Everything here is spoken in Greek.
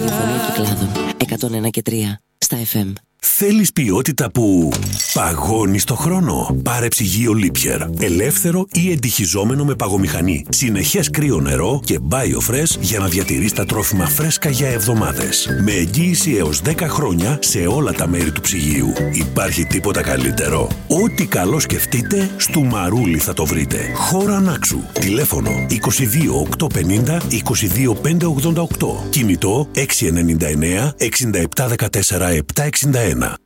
ραδιοφωνία Κυκλάδων 101 και 3 στα FM. Θέλεις ποιότητα που παγώνει στο χρόνο? Πάρε ψυγείο Liebherr. Ελεύθερο ή εντυχιζόμενο με παγομηχανή. Συνεχές κρύο νερό και BioFresh για να διατηρείς τα τρόφιμα φρέσκα για εβδομάδες. Με εγγύηση έως 10 χρόνια σε όλα τα μέρη του ψυγείου. Υπάρχει τίποτα καλύτερο? Ό,τι καλό σκεφτείτε, στο Μαρούλι θα το βρείτε. Χώρα Νάξου. Τηλέφωνο 22 850 22 588. Κινητό 699 67 14 761.